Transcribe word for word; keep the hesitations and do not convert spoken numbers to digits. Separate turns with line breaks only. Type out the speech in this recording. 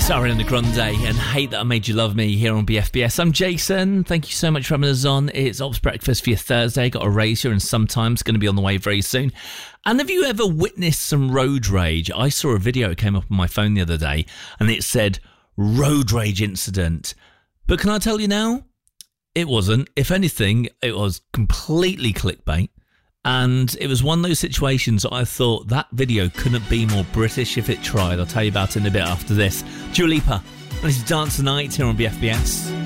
It's Ariana Grande and Hate That I Made You Love Me here on B F B S. I'm Jason. Thank you so much for having us on. It's Ops Breakfast for your Thursday. Got a Razor and sometimes going to be on the way very soon. And have you ever witnessed some road rage? I saw a video, it came up on my phone the other day, and it said, road rage incident. But can I tell you now? It wasn't. If anything, it was completely clickbait. And it was one of those situations that I thought that video couldn't be more British if it tried. I'll tell you about it in a bit after this. Dua Lipa, and it's Dance the Night here on B F B S.